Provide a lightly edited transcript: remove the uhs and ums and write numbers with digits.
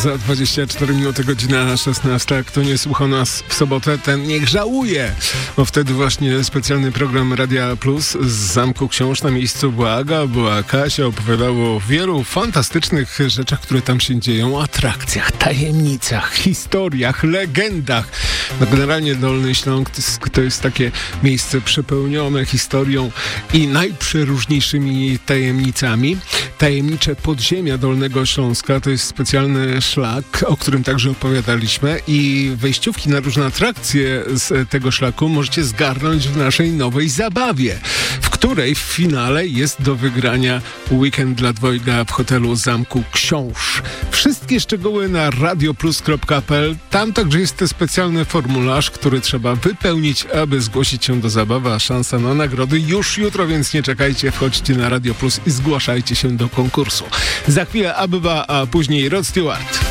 Za 24 minuty, godzina 16. Kto nie słucha nas w sobotę, ten niech żałuje. Bo wtedy właśnie specjalny program Radia Plus z Zamku Książ. Na miejscu była Aga, była Kasia. Opowiadało o wielu fantastycznych rzeczach, które tam się dzieją. Atrakcjach, tajemnicach, historiach, legendach. No generalnie Dolny Śląsk to jest takie miejsce przepełnione historią i najprzeróżniejszymi tajemnicami. Tajemnicze podziemia Dolnego Śląska to jest specjalny szlak, o którym także opowiadaliśmy, i wejściówki na różne atrakcje z tego szlaku możecie zgarnąć w naszej nowej zabawie, w której w finale jest do wygrania weekend dla dwojga w hotelu Zamku Książ. Wszystkie szczegóły na radioplus.pl. Tam także jest ten specjalny formularz, który trzeba wypełnić, aby zgłosić się do zabawy, a szansa na nagrody już jutro, więc nie czekajcie, wchodźcie na Radio Plus i zgłaszajcie się do konkursu. Za chwilę Abyba, a później Rod Stewart.